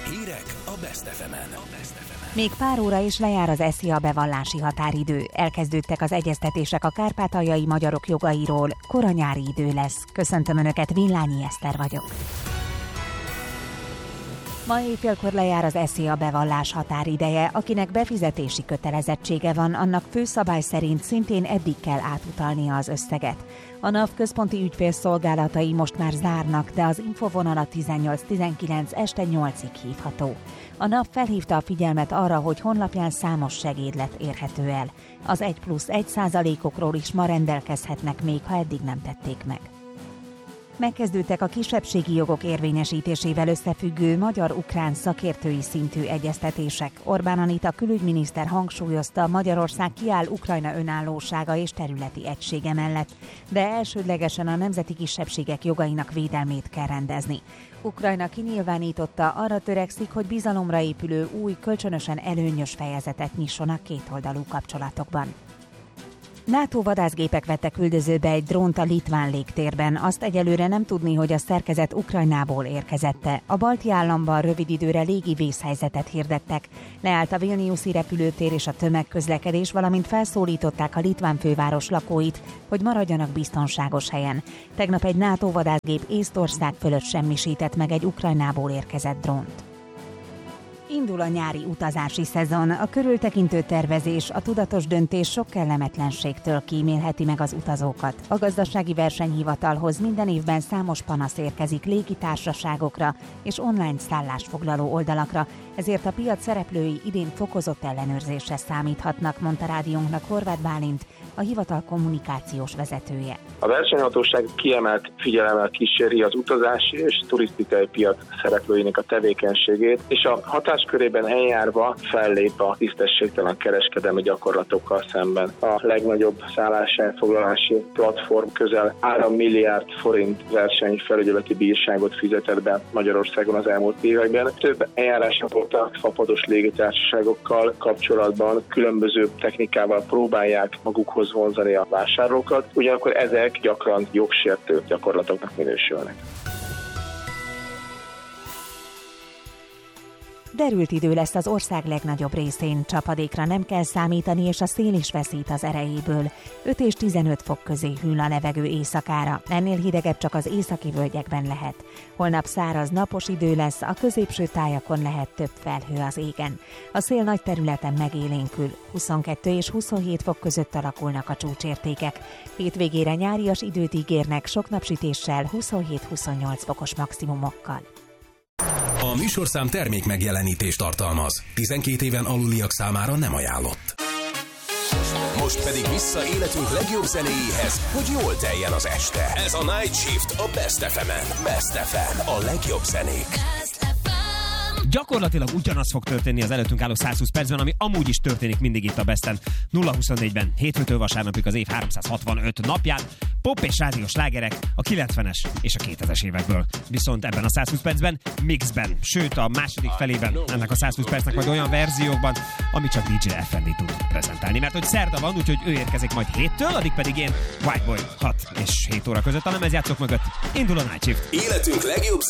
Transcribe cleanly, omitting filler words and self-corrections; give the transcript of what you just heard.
Hírek a Best FM-en. Még pár óra is lejár az SZIA bevallási határidő. Elkezdődtek az egyeztetések a kárpátaljai magyarok jogairól. Kora nyári idő lesz. Köszöntöm Önöket, Villányi Eszter vagyok. Ma éjfélkor lejár az SZIA bevallás határideje, akinek befizetési kötelezettsége van, annak főszabály szerint szintén eddig kell átutalnia az összeget. A NAV központi ügyfélszolgálatai most már zárnak, de az infovonala 18-19 este 8-ig hívható. A NAV felhívta a figyelmet arra, hogy honlapján számos segédlet érhető el. Az 1+1%-okról is ma rendelkezhetnek még, ha eddig nem tették meg. Megkezdődtek a kisebbségi jogok érvényesítésével összefüggő magyar-ukrán szakértői szintű egyeztetések. Orbán Anita külügyminiszter hangsúlyozta, Magyarország kiáll Ukrajna önállósága és területi egysége mellett, de elsődlegesen a nemzeti kisebbségek jogainak védelmét kell rendezni. Ukrajna kinyilvánította, arra törekszik, hogy bizalomra épülő új, kölcsönösen előnyös fejezetet nyisson a kétoldalú kapcsolatokban. NATO vadászgépek vettek üldözőbe egy drónt a litván légtérben. Azt egyelőre nem tudni, hogy a szerkezet Ukrajnából érkezette. A balti államban rövid időre légi vészhelyzetet hirdettek. Leállt a Vilniuszi repülőtér és a tömegközlekedés, valamint felszólították a litván főváros lakóit, hogy maradjanak biztonságos helyen. Tegnap egy NATO vadászgép Észtország fölött semmisített meg egy Ukrajnából érkezett drónt. Indul a nyári utazási szezon, a körültekintő tervezés, a tudatos döntés sok kellemetlenségtől kímélheti meg az utazókat. A gazdasági versenyhivatalhoz minden évben számos panasz érkezik légitársaságokra és online szállásfoglaló oldalakra, ezért a piac szereplői idén fokozott ellenőrzésre számíthatnak, mondta rádiónknak Horváth Bálint, a hivatal kommunikációs vezetője. A versenyhatóság kiemelt figyelemmel kíséri az utazási és turisztikai piac szereplőinek a tevékenységét, és a hatáskörében eljárva fellép a tisztességtelen kereskedelmi gyakorlatokkal szemben. A legnagyobb szálláselfoglalási platform közel 3 milliárd forint versenyfelügyeleti bírságot fizetett be Magyarországon az elmúlt években. Több eljárásra voltak fapados légitársaságokkal kapcsolatban, különböző technikával próbálják magukhoz vonzani a vásárlókat, ugyanakkor ezek gyakran jogsértő gyakorlatoknak minősülnek. Derült idő lesz az ország legnagyobb részén, csapadékra nem kell számítani, és a szél is veszít az erejéből. 5 és 15 fok közé hűl a levegő éjszakára, ennél hidegebb csak az északi völgyekben lehet. Holnap száraz, napos idő lesz, a középső tájakon lehet több felhő az égen. A szél nagy területen megélénkül, 22 és 27 fok között alakulnak a csúcsértékek. Hétvégére nyárias időt ígérnek sok napsütéssel, 27-28 fokos maximumokkal. A műsorszám termék megjelenítést tartalmaz. 12 éven aluliak számára nem ajánlott. Most pedig vissza életünk legjobb zenéjéhez, hogy jól teljen az este. Ez a Night Shift a Best FM-en. Best FM, a legjobb zenék. Gyakorlatilag ugyanaz fog történni az előttünk álló 120 percben, ami amúgy is történik mindig itt a Besten. 0-24-ben, hétfőtől vasárnapig az év 365 napján, pop és rádiós slágerek a 90-es és a 2000-es évekből. Viszont ebben a 120 percben mixben, sőt a második felében ennek a 120 percnek majd olyan verziókban, amit csak DJ Effendi tud prezentálni. Mert hogy szerda van, úgyhogy ő érkezik majd 7-től, addig pedig én White Boy 6 és 7 óra között a lemezjátszók mögött indul a Night Shift. Életünk legjobb